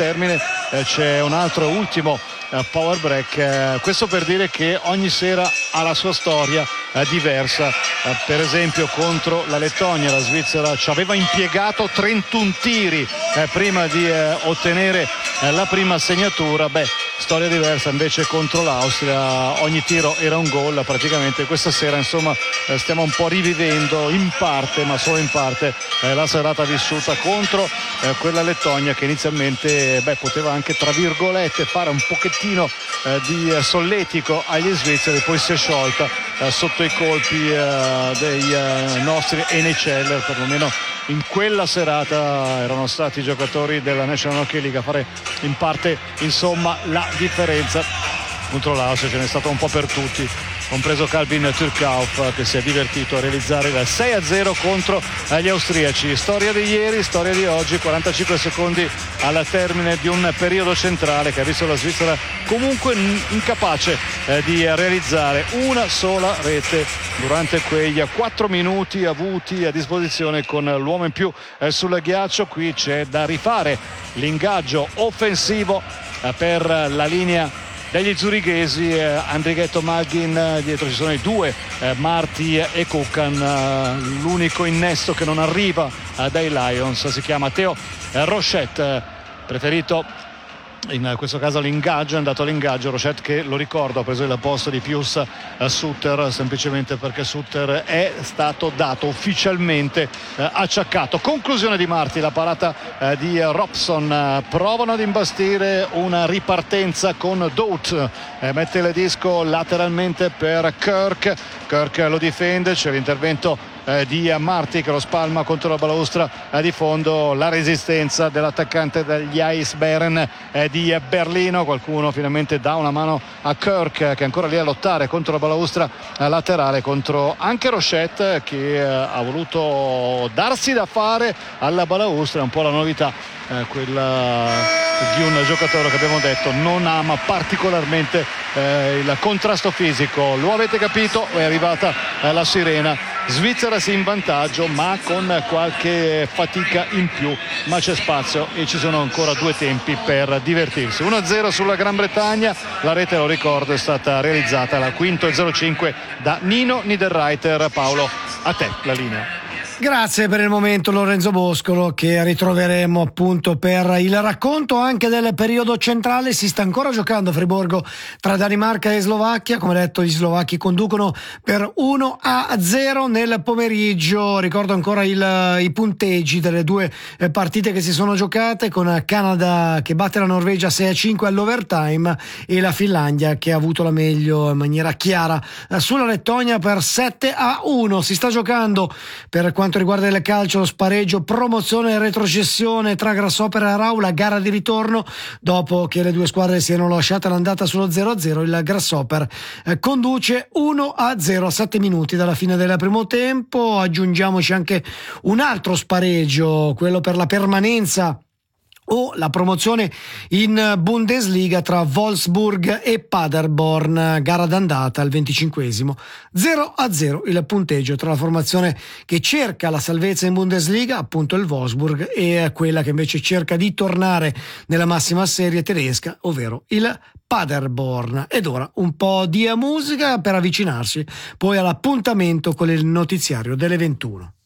termine c'è un altro ultimo power break, questo per dire che ogni sera ha la sua storia diversa. Per esempio contro la Lettonia la Svizzera ci aveva impiegato 31 tiri prima di ottenere la prima segnatura. Storia diversa invece contro l'Austria, ogni tiro era un gol praticamente. Questa sera insomma stiamo un po' rivivendo in parte, ma solo in parte, la serata vissuta contro quella Lettonia che inizialmente poteva anche tra virgolette fare un pochettino di solletico agli svizzeri, poi si è sciolta sotto i colpi dei nostri NHL. Perlomeno in quella serata erano stati i giocatori della National Hockey League a fare in parte insomma la differenza. Contro l'Austria ce n'è stato un po' per tutti, compreso Calvin Turkauf, che si è divertito a realizzare il 6-0 contro gli austriaci. Storia di ieri, storia di oggi, 45 secondi al termine di un periodo centrale che ha visto la Svizzera comunque incapace di realizzare una sola rete durante quei 4 minuti avuti a disposizione con l'uomo in più sul ghiaccio. Qui c'è da rifare l'ingaggio offensivo per la linea degli zurighesi. Andrighetto Malgin, dietro ci sono i due Marti e Kukan, l'unico innesto che non arriva dai Lions si chiama Theo Rochette, preferito in questo caso l'ingaggio, è andato all'ingaggio Rochette, che lo ricordo ha preso il posto di Pius Sutter semplicemente perché Sutter è stato dato ufficialmente acciaccato. Conclusione di Marti, la parata di Robson, provano ad imbastire una ripartenza con Dout, mette il disco lateralmente per Kirk lo difende, c'è l'intervento di Marti che lo spalma contro la balaustra di fondo, la resistenza dell'attaccante degli Eisbären di Berlino. Qualcuno finalmente dà una mano a Kirk che è ancora lì a lottare contro la balaustra laterale, contro anche Rochette che ha voluto darsi da fare alla balaustra. È un po' la novità quella di un giocatore che abbiamo detto non ama particolarmente il contrasto fisico. Lo avete capito, è arrivata la sirena. Svizzera si in vantaggio ma con qualche fatica in più, ma c'è spazio e ci sono ancora 2 tempi per divertirsi. 1-0 sulla Gran Bretagna, la rete, lo ricordo, è stata realizzata alla 5:05 da Nino Niederreiter. Paolo, a te la linea. Grazie per il momento Lorenzo Boscolo, che ritroveremo appunto per il racconto anche del periodo centrale. Si sta ancora giocando a Friburgo tra Danimarca e Slovacchia, come detto gli slovacchi conducono per 1-0 nel pomeriggio. Ricordo ancora i punteggi delle 2 partite che si sono giocate, con Canada che batte la Norvegia 6-5 all'overtime e la Finlandia che ha avuto la meglio in maniera chiara sulla Lettonia per 7-1. Si sta giocando per quanto riguarda il calcio lo spareggio promozione e retrocessione tra Grasshopper e Raula, gara di ritorno dopo che le 2 squadre siano lasciate l'andata sullo 0-0. Il Grasshopper conduce 1-0 a 7 minuti dalla fine del primo tempo. Aggiungiamoci anche un altro spareggio, quello per la permanenza o la promozione in Bundesliga tra Wolfsburg e Paderborn, gara d'andata al 25esimo, 0-0 il punteggio tra la formazione che cerca la salvezza in Bundesliga, appunto il Wolfsburg, e quella che invece cerca di tornare nella massima serie tedesca, ovvero il Paderborn. Ed ora un po' di musica per avvicinarsi poi all'appuntamento con il notiziario delle 21.